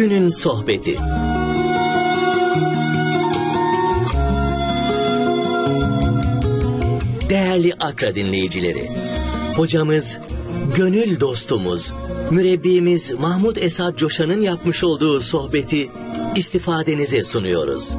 Günün sohbeti. Değerli Akra dinleyicileri, hocamız, gönül dostumuz, mürebbimiz Mahmud Esad Coşan'ın yapmış olduğu sohbeti istifadenize sunuyoruz.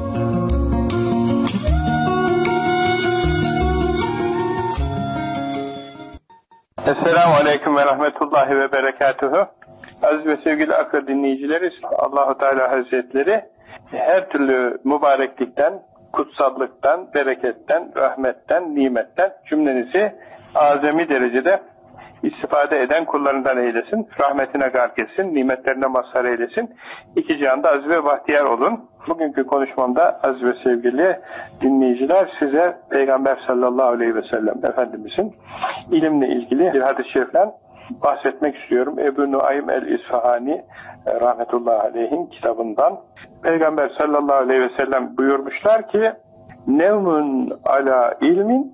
Esselamu Aleyküm ve Rahmetullahi ve Berekatuhu. Aziz ve sevgili Akra dinleyicileri, Allah-u Teala Hazretleri her türlü mübareklikten, kutsallıktan, bereketten, rahmetten, nimetten cümlenizi azami derecede istifade eden kullarından eylesin. Rahmetine gark etsin, nimetlerine mazhar eylesin. İki cihanda aziz ve bahtiyar olun. Bugünkü konuşmamda aziz ve sevgili dinleyiciler size Peygamber sallallahu aleyhi ve sellem Efendimizin ilimle ilgili bir hadis-i şeriften bahsetmek istiyorum. Ebu Nuaym el-İsfahani rahmetullahi aleyhin kitabından Peygamber sallallahu aleyhi ve sellem buyurmuşlar ki nevmun ala ilmin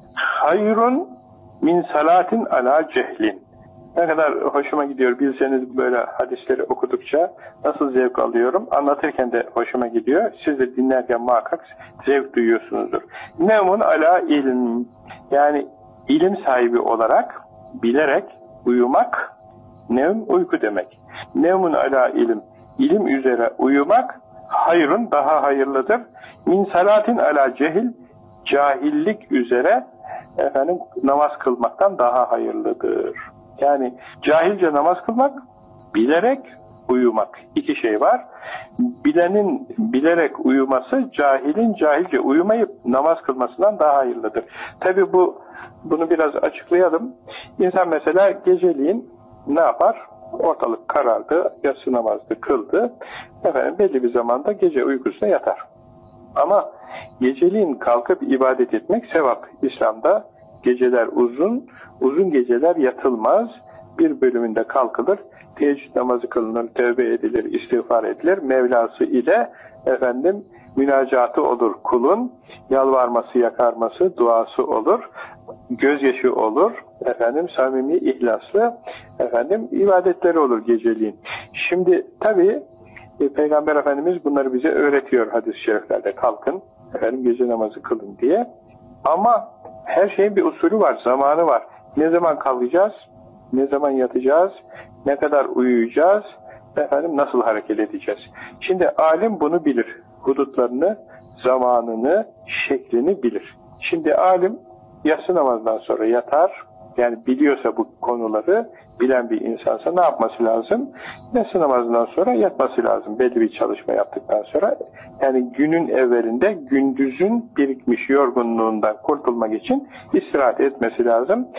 hayrun min salatin ala cehlin. Ne kadar hoşuma gidiyor bilseniz, böyle hadisleri okudukça nasıl zevk alıyorum. Anlatırken de hoşuma gidiyor. Siz de dinlerken muhakkak zevk duyuyorsunuzdur. Nevmun ala ilm, yani ilim sahibi olarak bilerek uyumak. Nevm uyku demek. Nevmun ala ilim, ilim üzere uyumak hayrun, daha hayırlıdır. Min salatin ala cehil, cahillik üzere namaz kılmaktan daha hayırlıdır. Yani cahilce namaz kılmak, bilerek uyumak. İki şey var. Bilenin bilerek uyuması, cahilin cahilce uyumayıp namaz kılmasından daha hayırlıdır. Tabi bunu biraz açıklayalım. İnsan mesela geceliğin ne yapar? Ortalık karardı, yatsı namazı kıldı. Belli bir zamanda gece uykusuna yatar. Ama geceliğin kalkıp ibadet etmek sevap. İslam'da geceler uzun, uzun geceler yatılmaz. Bir bölümünde kalkılır, teheccüd namazı kılınır, tövbe edilir, istiğfar edilir. Mevlası ile münacatı olur kulun, yalvarması, yakarması, duası olur, gözyaşı olur, samimi, ihlaslı, ibadetleri olur geceliğin. Şimdi tabii Peygamber Efendimiz bunları bize öğretiyor hadis-i şeriflerde. Kalkın, gece namazı kılın diye. Ama her şeyin bir usulü var, zamanı var. Ne zaman kalkacağız, ne zaman yatacağız, ne kadar uyuyacağız, nasıl hareket edeceğiz. Şimdi alim bunu bilir. Hudutlarını, zamanını, şeklini bilir. Şimdi alim yatsı namazından sonra yatar. Yani biliyorsa bu konuları, bilen bir insansa ne yapması lazım? Yatsı namazından sonra yatması lazım. Belli bir çalışma yaptıktan sonra. Yani günün evvelinde gündüzün birikmiş yorgunluğundan kurtulmak için istirahat etmesi lazım.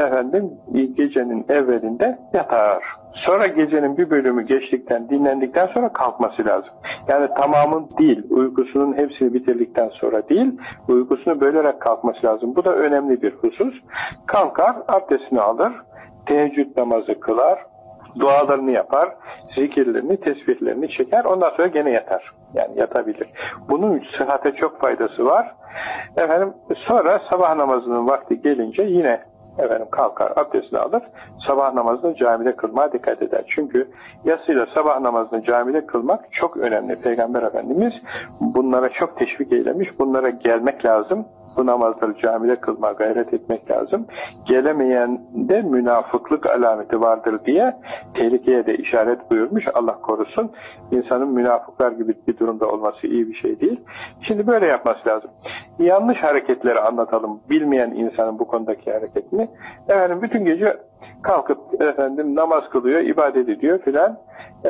Gecenin evvelinde yatar. Sonra gecenin bir bölümü geçtikten, dinlendikten sonra kalkması lazım. Yani tamamın değil, uykusunun hepsini bitirdikten sonra değil, uykusunu bölerek kalkması lazım. Bu da önemli bir husus. Kalkar, abdestini alır, teheccüd namazı kılar, dualarını yapar, zikirlerini, tesbihlerini çeker, ondan sonra gene yatar. Yani yatabilir. Bunun sıhhate çok faydası var. Sonra sabah namazının vakti gelince yine kalkar, abdestini alır, sabah namazını camide kılmaya dikkat eder. Çünkü yatsıyla sabah namazını camide kılmak çok önemli. Peygamber Efendimiz bunlara çok teşvik eylemiş, bunlara gelmek lazım. Bu namazları camide kılmaya gayret etmek lazım. Gelemeyen de münafıklık alameti vardır diye tehlikeye de işaret buyurmuş. Allah korusun. İnsanın münafıklar gibi bir durumda olması iyi bir şey değil. Şimdi böyle yapması lazım. Yanlış hareketleri anlatalım. Bilmeyen insanın bu konudaki hareketini. Bütün gece kalkıp namaz kılıyor, ibadet ediyor filan.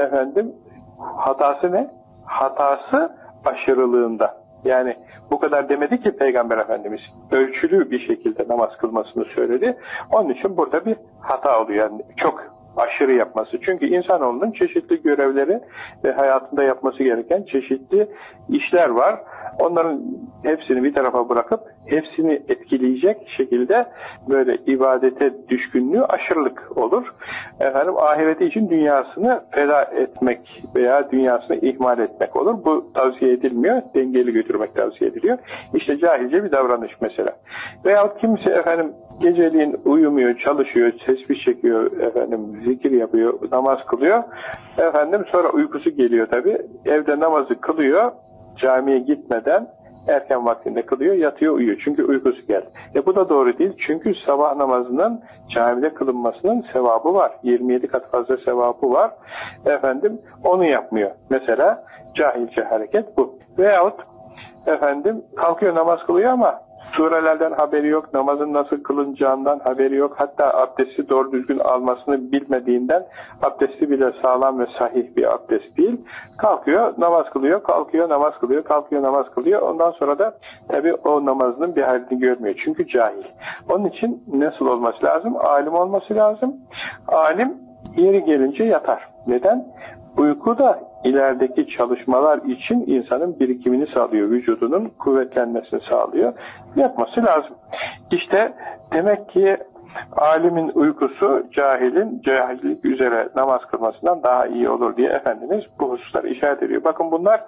Hatası ne? Hatası aşırılığında. Yani bu kadar demedi ki Peygamber Efendimiz. Ölçülü bir şekilde namaz kılmasını söyledi. Onun için burada bir hata oluyor. Yani çok aşırı yapması. Çünkü insanoğlunun çeşitli görevleri ve hayatında yapması gereken çeşitli işler var. Onların hepsini bir tarafa bırakıp hepsini etkileyecek şekilde böyle ibadete düşkünlüğü aşırılık olur. Efendim ahireti için dünyasını feda etmek veya dünyasını ihmal etmek olur. Bu tavsiye edilmiyor. Dengeli götürmek tavsiye ediliyor. İşte cahilce bir davranış mesela. Veyahut kimse efendim geceliğin uyumuyor, çalışıyor, tesbih çekiyor, efendim zikir yapıyor, namaz kılıyor. Efendim sonra uykusu geliyor tabii. Evde namazı kılıyor, camiye gitmeden erken vaktinde kılıyor, yatıyor, uyuyor. Çünkü uykusu geldi. Bu da doğru değil. Çünkü sabah namazının camide kılınmasının sevabı var. 27 kat fazla sevabı var. Efendim onu yapmıyor. Mesela cahilce hareket bu. Veyahut efendim kalkıyor namaz kılıyor ama surelerden haberi yok, namazın nasıl kılınacağından haberi yok. Hatta abdesti doğru düzgün almasını bilmediğinden abdesti bile sağlam ve sahih bir abdest değil. Kalkıyor, namaz kılıyor, kalkıyor, namaz kılıyor, kalkıyor, namaz kılıyor. Ondan sonra da tabii o namazının bir halini görmüyor. Çünkü cahil. Onun için nasıl olması lazım? Alim olması lazım. Alim yeri gelince yatar. Neden? Uyku da ilerideki çalışmalar için insanın birikimini sağlıyor, vücudunun kuvvetlenmesini sağlıyor. Yatması lazım. İşte demek ki alimin uykusu cahilin cahillik üzere namaz kılmasından daha iyi olur diye Efendimiz bu hususları işaret ediyor. Bakın bunlar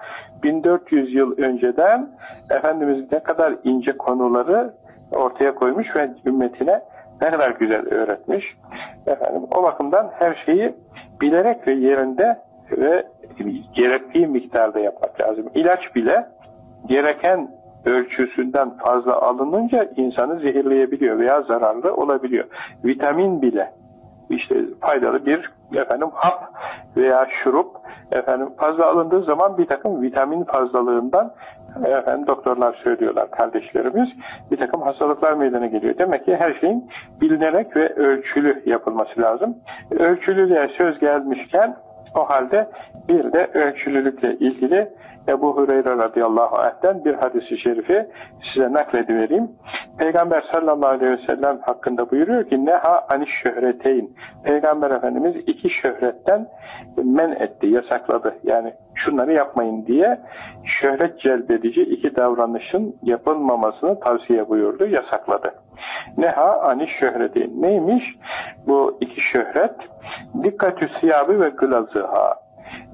1400 yıl önceden Efendimiz ne kadar ince konuları ortaya koymuş ve ümmetine ne kadar güzel öğretmiş. Efendim, o bakımdan her şeyi bilerek ve yerinde ve gerektiği miktarda yapmak lazım. İlaç bile gereken ölçüsünden fazla alınınca insanı zehirleyebiliyor veya zararlı olabiliyor. Vitamin bile işte faydalı bir hap veya şurup fazla alındığı zaman bir takım vitamin fazlalığından doktorlar söylüyorlar kardeşlerimiz bir takım hastalıklar meydana geliyor. Demek ki her şeyin bilinerek ve ölçülü yapılması lazım. Ölçülülüğe söz gelmişken o halde bir de ölçülülükle ilgili Ebu Hureyre radıyallahu anh'ten bir hadis-i şerifi size nakledivereyim. Peygamber sallallahu aleyhi ve sellem hakkında buyuruyor ki neha aniş şöhreteyn. Peygamber Efendimiz iki şöhretten men etti, yasakladı. Yani şunları yapmayın diye şöhret celbedici iki davranışın yapılmamasını tavsiye buyurdu, yasakladı. Neha aniş şöhreteyn. Neymiş bu iki şöhret? Dikkatü siyabı ve gılazıha.